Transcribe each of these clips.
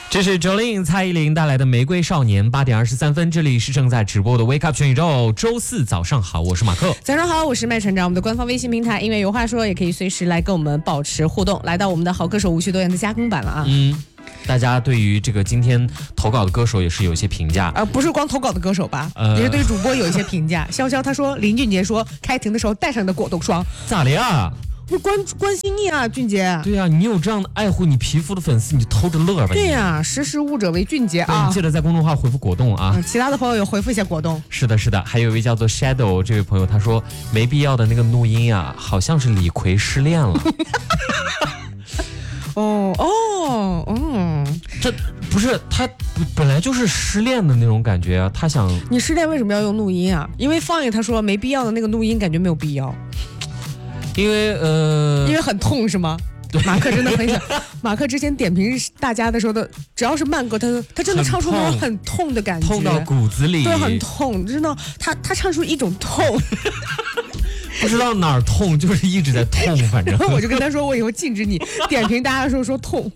这是 Jolin 蔡依林带来的《玫瑰少年》，8点23分，这里是正在直播的 Wake Up 全宇宙。周四早上好，我是马克。 早上好，我是麦船长。我们的官方微信平台音乐有话说，也可以随时来跟我们保持互动。来到我们的好歌手无需多言的加更版了啊。 大家对于这个今天投稿的歌手也是有一些评价， 不是光投稿的歌手吧，也是对主播有一些评价。潇潇他说，林俊杰说开庭的时候带上你的果冻霜， 咋了呀？ 不是关心你啊，俊杰。 对呀，你有这样的爱护你皮肤的粉丝，你就偷着乐吧。 对呀，识时务者为俊杰啊。 你记得在公众号回复果冻啊。 其他的朋友也回复一下果冻。 是的，是的。还有一位叫做 Shadow 这位朋友，他说没必要的那个怒音啊，好像是李逵失恋了。这不是他本来就是失恋的那种感觉啊，他想你失恋为什么要用怒音啊？因为放映他说没必要的那个怒音感觉没有必要，因为很痛是吗？对，马克真的很想。马克之前点评大家的时候的，只要是慢歌，他真的唱出那种很痛的感觉， 痛到骨子里， 对，很痛，真的，他唱出一种痛。 不知道哪儿痛，就是一直在痛，反正我就跟他说，我以后禁止你点评大家的时候说痛。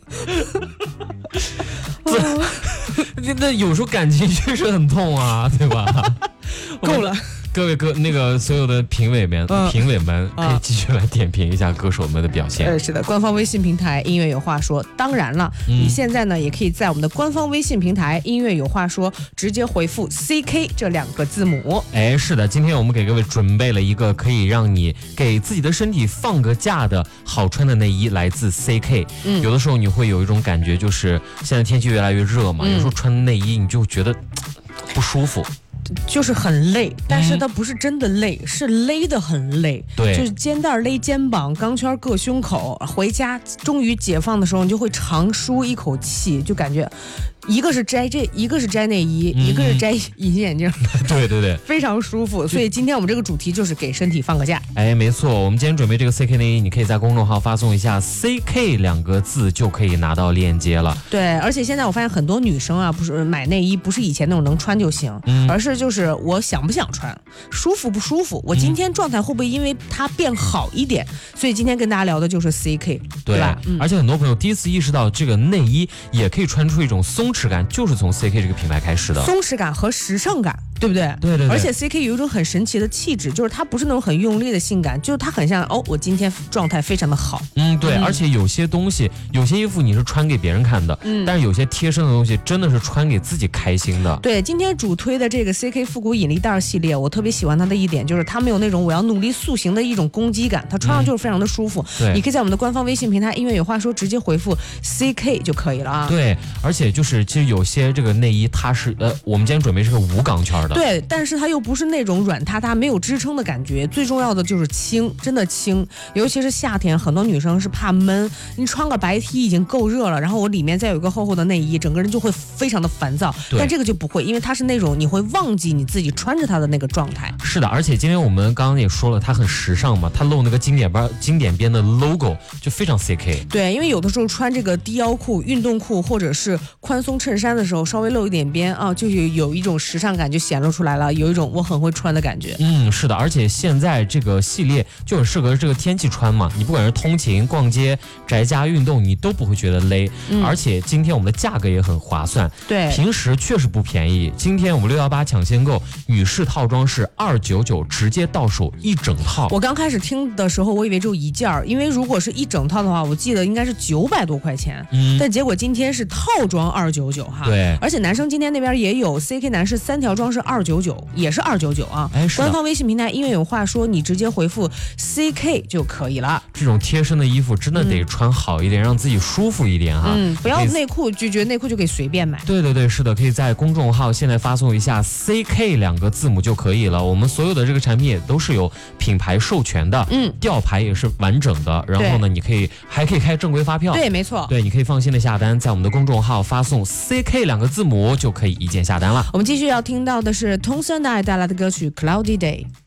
那有时候感情确实很痛啊，对吧？ 够了。 各位所有的评委们可以继续来点评一下歌手们的表现。 是的，官方微信平台音乐有话说。当然了，你现在呢也可以在我们的官方微信平台音乐有话说直接回复 CK 这2个字母。 是的，今天我们给各位准备了一个可以让你给自己的身体放个假的好穿的内衣，来自 CK。有的时候你会有一种感觉，就是现在天气越来越热嘛，有时候穿内衣你就觉得不舒服。 就是很累，但是它不是真的累，是勒得很累。 对， 就是肩带勒肩膀，钢圈硌胸口，回家终于解放的时候，你就会长舒一口气，就感觉一个是摘内衣，一个是摘隐形眼镜。 对， 非常舒服。所以今天我们这个主题就是给身体放个假。 没错，我们今天准备这个 CK 内衣，你可以在公众号发送一下 CK 2个字就可以拿到链接了。 对，而且现在我发现很多女生啊，不是买内衣不是以前那种能穿就行，而是就是我想不想穿，舒服不舒服，我今天状态会不会因为它变好一点。所以今天跟大家聊的就是 CK， 对吧？ 而且很多朋友第一次意识到这个内衣也可以穿出一种松弛感，就是从 CK 这个品牌开始的。 松弛感和时尚感，对不对？ 对。 而且 CK 有一种很神奇的气质，就是它不是那种很用力的性感，就是它很像我今天状态非常的好。 对。而且有些东西，有些衣服你是穿给别人看的，但是有些贴身的东西真的是穿给自己开心的。 对，今天主推的这个 CK 复古引力袋系列，我特别喜欢它的一点就是它没有那种我要努力塑形的一种攻击感，它穿上就是非常的舒服。你可以在我们的官方微信平台音乐有话说直接回复 CK 就可以了啊。 对，而且就是其实有些这个内衣它是我们今天准备是个无钢圈的。 对，但是它又不是那种软塌塌没有支撑的感觉，最重要的就是轻，真的轻。尤其是夏天，很多女生是怕闷，你穿个白 T 已经够热了，然后我里面再有一个厚厚的内衣，整个人就会非常的烦躁。但这个就不会，因为它是那种你会忘记你自己穿着它的那个状态。 是的，而且今天我们刚刚也说了，它很时尚嘛，它露那个经典边的 logo 就非常 CK。 对，因为有的时候穿这个低腰裤、运动裤或者是宽松衬衫的时候，稍微露一点边啊，就有一种时尚感就显露出来了，有一种我很会穿的感觉。 是的，而且现在这个系列就很适合这个天气穿嘛，你不管是通勤、逛街、宅家、运动，你都不会觉得勒。而且今天我们的价格也很划算， 对， 平时确实不便宜。今天我们618抢先购女士套装是299，直接到手一整套。 我刚开始听的时候，我以为只有一件儿，因为如果是一整套的话，我记得应该是900多块钱。但结果今天是套装299哈。 对， 而且男生今天那边也有 CK 男士3条装是299，也是299啊。官方微信平台音乐有话说，你直接回复 CK 就可以了。 这种贴身的衣服真的得穿好一点，让自己舒服一点哈。 不要内裤就觉得内裤就可以随便买。 对，是的，可以在公众号现在发送一下 CK 2个字母就可以了。我们所有的这个产品也都是有品牌授权的，吊牌也是完整的。然后呢，你还可以开正规发票。 对，没错。 对，你可以放心的下单，在我们的公众号发送 CK 2个字母就可以一键下单了。 我们继续要听到的是 Tone Sandai 带来的歌曲 Cloudy Day。